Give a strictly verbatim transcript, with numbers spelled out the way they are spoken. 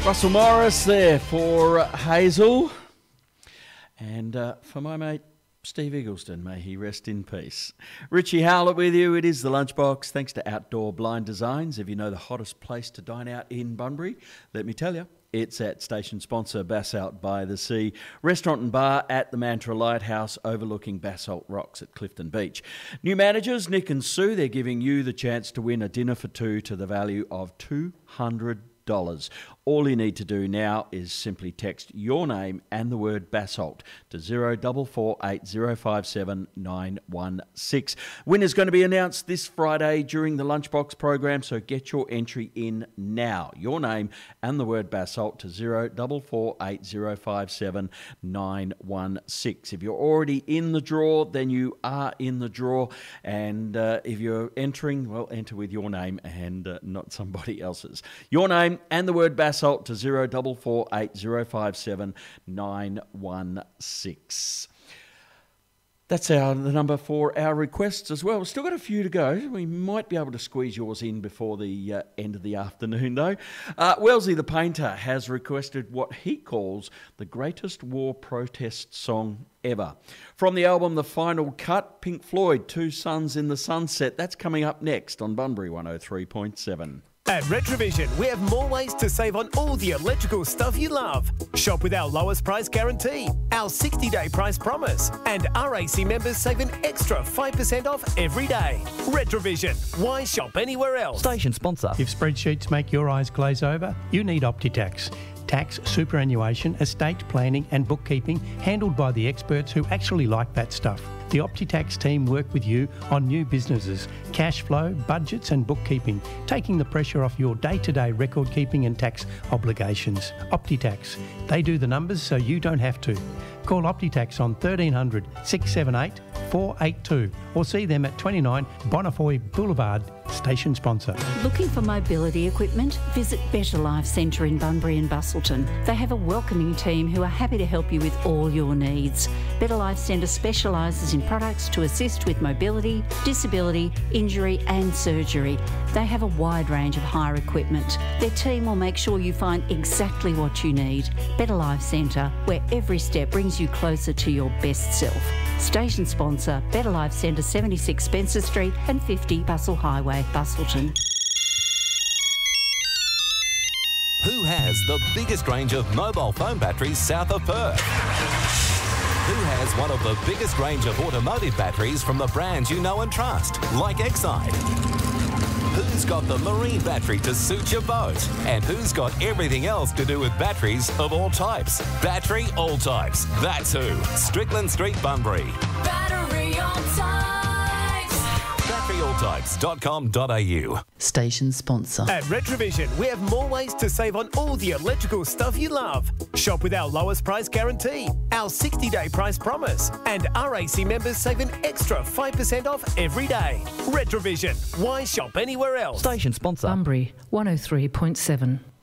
Russell Morris there for Hazel. And uh, for my mate, Steve Eggleston, may he rest in peace. Richie Howlett with you. It is The Lunchbox, thanks to Outdoor Blind Designs. If you know the hottest place to dine out in Bunbury, let me tell you, it's at station sponsor Basalt by the Sea, restaurant and bar at the Mantra Lighthouse overlooking Basalt Rocks at Clifton Beach. New managers, Nick and Sue, they're giving you the chance to win a dinner for two to the value of two hundred dollars. All you need to do now is simply text your name and the word Basalt to zero four four eight zero five seven nine one six. Winner's going to be announced this Friday during the Lunchbox program, so get your entry in now. Your name and the word Basalt to zero four four eight zero five seven nine one six. If you're already in the draw, then you are in the draw. And uh, if you're entering, well, enter with your name and uh, not somebody else's. Your name and the word Basalt to zero four four eight zero five seven nine one six. That's our the number for our requests as well. We've still got a few to go. We might be able to squeeze yours in before the uh, end of the afternoon, though. Uh, Wellesley the Painter has requested what he calls the greatest war protest song ever. From the album The Final Cut, Pink Floyd, Two Suns in the Sunset. That's coming up next on Bunbury one oh three point seven. At Retrovision, we have more ways to save on all the electrical stuff you love. Shop with our lowest price guarantee, our sixty-day price promise, and R A C members save an extra five percent off every day. Retrovision, why shop anywhere else? Station sponsor. If spreadsheets make your eyes glaze over, you need OptiTax. Tax, superannuation, estate planning and bookkeeping handled by the experts who actually like that stuff. The OptiTax team work with you on new businesses, cash flow, budgets and bookkeeping, taking the pressure off your day-to-day record keeping and tax obligations. OptiTax. They do the numbers so you don't have to. Call OptiTax on thirteen hundred, six seven eight, four eight two or see them at twenty-nine Bonnefoy Boulevard, station sponsor. Looking for mobility equipment? Visit Better Life Centre in Bunbury and Bustleton. They have a welcoming team who are happy to help you with all your needs. Better Life Centre specialises in products to assist with mobility, disability, injury and surgery. They have a wide range of hire equipment. Their team will make sure you find exactly what you need. Better Life Centre, where every step brings you closer to your best self. Station sponsor, Better Life Centre, seventy-six Spencer Street and fifty Bustle Highway, Bustleton. Who has the biggest range of mobile phone batteries south of Perth? Who has one of the biggest range of automotive batteries from the brands you know and trust, like Exide? Who's got the marine battery to suit your boat? And who's got everything else to do with batteries of all types? Battery All Types. That's who. Strickland Street, Bunbury. Battery All Types. battery all types dot com dot a u. Station sponsor. At Retrovision, we have more ways to save on all the electrical stuff you love. Shop with our lowest price guarantee, our sixty-day price promise, and R A C members save an extra five percent off every day. Retrovision, why shop anywhere else? Station sponsor. Bunbury one oh three point seven.